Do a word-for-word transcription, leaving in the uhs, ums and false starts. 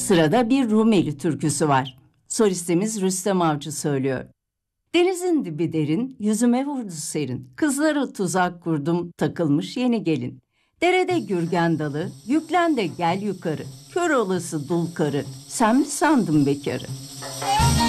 Sırada bir Rumeli türküsü var. Solistimiz Rüstem Avcı söylüyor. Denizin dibi derin, yüzüme vurdu serin. Kızlara tuzak kurdum, takılmış yeni gelin. Derede gürgen dalı, yüklen de gel yukarı. Kör olası dul karı, sen mi sandın bekarı?